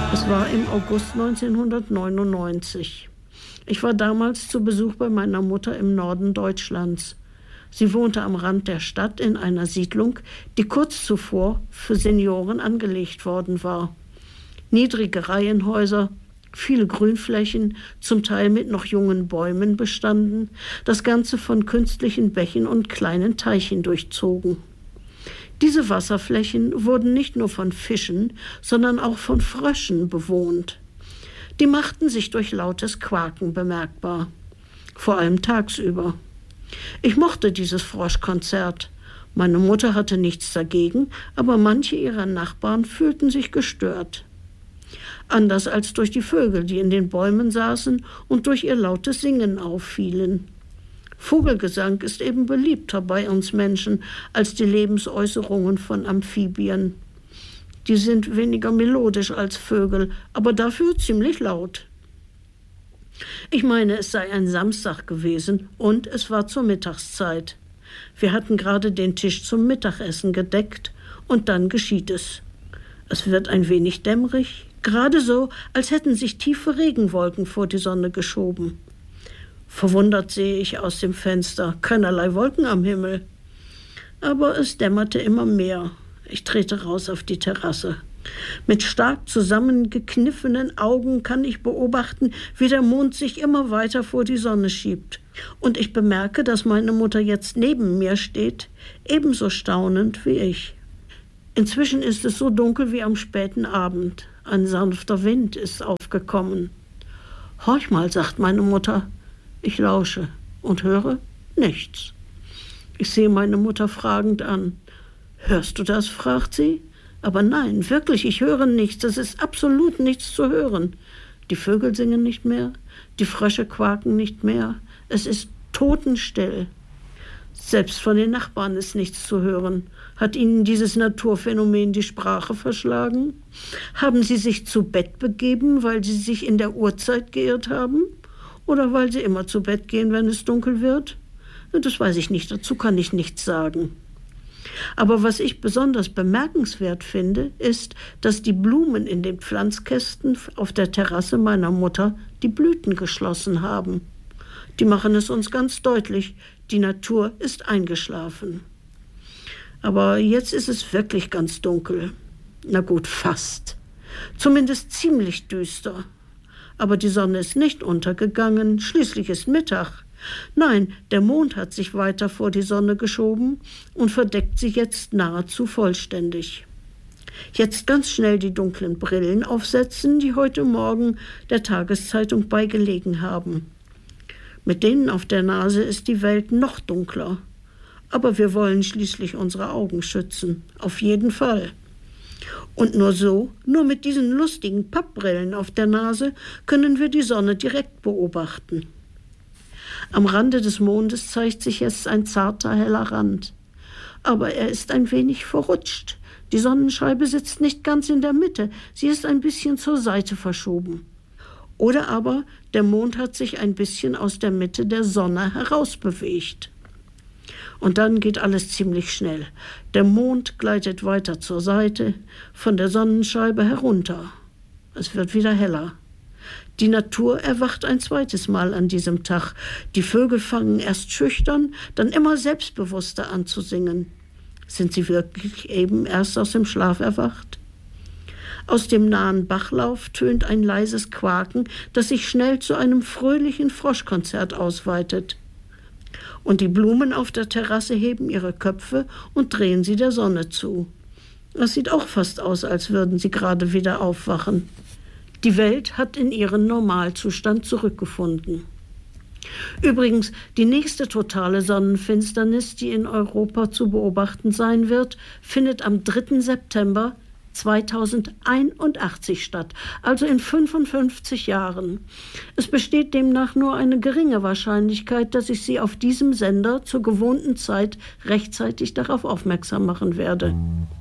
Es war im August 1999. Ich war damals zu Besuch bei meiner Mutter im Norden Deutschlands. Sie wohnte am Rand der Stadt in einer Siedlung, die kurz zuvor für Senioren angelegt worden war. Niedrige Reihenhäuser, viele Grünflächen, zum Teil mit noch jungen Bäumen bestanden, das Ganze von künstlichen Bächen und kleinen Teichen durchzogen. Diese Wasserflächen wurden nicht nur von Fischen, sondern auch von Fröschen bewohnt. Die machten sich durch lautes Quaken bemerkbar, vor allem tagsüber. Ich mochte dieses Froschkonzert. Meine Mutter hatte nichts dagegen, aber manche ihrer Nachbarn fühlten sich gestört. Anders als durch die Vögel, die in den Bäumen saßen und durch ihr lautes Singen auffielen. Vogelgesang ist eben beliebter bei uns Menschen als die Lebensäußerungen von Amphibien. Die sind weniger melodisch als Vögel, aber dafür ziemlich laut. Ich meine, es sei ein Samstag gewesen und es war zur Mittagszeit. Wir hatten gerade den Tisch zum Mittagessen gedeckt und dann geschieht es. Es wird ein wenig dämmerig, gerade so, als hätten sich tiefe Regenwolken vor die Sonne geschoben. Verwundert sehe ich aus dem Fenster, keinerlei Wolken am Himmel. Aber es dämmerte immer mehr. Ich trete raus auf die Terrasse. Mit stark zusammengekniffenen Augen kann ich beobachten, wie der Mond sich immer weiter vor die Sonne schiebt. Und ich bemerke, dass meine Mutter jetzt neben mir steht, ebenso staunend wie ich. Inzwischen ist es so dunkel wie am späten Abend. Ein sanfter Wind ist aufgekommen. »Horch mal«, sagt meine Mutter. Ich lausche und höre nichts. Ich sehe meine Mutter fragend an. »Hörst du das?«, fragt sie. »Aber nein, wirklich, ich höre nichts. Es ist absolut nichts zu hören. Die Vögel singen nicht mehr, die Frösche quaken nicht mehr. Es ist totenstill. Selbst von den Nachbarn ist nichts zu hören. Hat ihnen dieses Naturphänomen die Sprache verschlagen? Haben sie sich zu Bett begeben, weil sie sich in der Uhrzeit geirrt haben? Oder weil sie immer zu Bett gehen, wenn es dunkel wird? Das weiß ich nicht, dazu kann ich nichts sagen. Aber was ich besonders bemerkenswert finde, ist, dass die Blumen in den Pflanzkästen auf der Terrasse meiner Mutter die Blüten geschlossen haben. Die machen es uns ganz deutlich, die Natur ist eingeschlafen. Aber jetzt ist es wirklich ganz dunkel. Na gut, fast. Zumindest ziemlich düster. Aber die Sonne ist nicht untergegangen, schließlich ist Mittag. Nein, der Mond hat sich weiter vor die Sonne geschoben und verdeckt sie jetzt nahezu vollständig. Jetzt ganz schnell die dunklen Brillen aufsetzen, die heute Morgen der Tageszeitung beigelegen haben. Mit denen auf der Nase ist die Welt noch dunkler. Aber wir wollen schließlich unsere Augen schützen, auf jeden Fall. Und nur mit diesen lustigen Pappbrillen auf der Nase, können wir die Sonne direkt beobachten. Am Rande des Mondes zeigt sich jetzt ein zarter, heller Rand. Aber er ist ein wenig verrutscht. Die Sonnenscheibe sitzt nicht ganz in der Mitte, sie ist ein bisschen zur Seite verschoben. Oder aber der Mond hat sich ein bisschen aus der Mitte der Sonne herausbewegt. Und dann geht alles ziemlich schnell. Der Mond gleitet weiter zur Seite, von der Sonnenscheibe herunter. Es wird wieder heller. Die Natur erwacht ein zweites Mal an diesem Tag. Die Vögel fangen erst schüchtern, dann immer selbstbewusster an zu singen. Sind sie wirklich eben erst aus dem Schlaf erwacht? Aus dem nahen Bachlauf tönt ein leises Quaken, das sich schnell zu einem fröhlichen Froschkonzert ausweitet. Und die Blumen auf der Terrasse heben ihre Köpfe und drehen sie der Sonne zu. Es sieht auch fast aus, als würden sie gerade wieder aufwachen. Die Welt hat in ihren Normalzustand zurückgefunden. Übrigens, die nächste totale Sonnenfinsternis, die in Europa zu beobachten sein wird, findet am 3. September 2081 statt, also in 55 Jahren. Es besteht demnach nur eine geringe Wahrscheinlichkeit, dass ich Sie auf diesem Sender zur gewohnten Zeit rechtzeitig darauf aufmerksam machen werde.